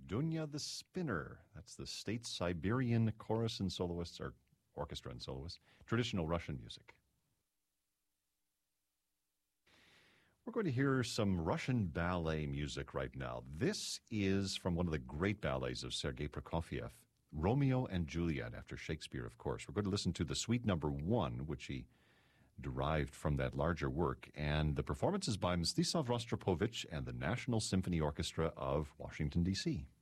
Dunya the Spinner. That's the State Siberian Chorus and Soloists, or Orchestra and Soloists, traditional Russian music. We're going to hear some Russian ballet music right now. This is from one of the great ballets of Sergei Prokofiev, Romeo and Juliet, after Shakespeare, of course. We're going to listen to the Suite Number 1, which he derived from that larger work, and the performance is by Mstislav Rostropovich and the National Symphony Orchestra of Washington, D.C.